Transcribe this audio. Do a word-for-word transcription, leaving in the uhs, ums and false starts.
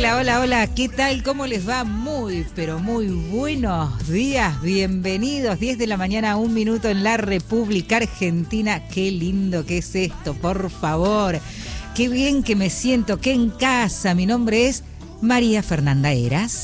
Hola, hola, hola, ¿qué tal? ¿Cómo les va? Muy, pero muy buenos días, bienvenidos. diez de la mañana, un minuto en la República Argentina. Qué lindo que es esto, por favor. Qué bien que me siento, que en casa. Mi nombre es María Fernanda Heras.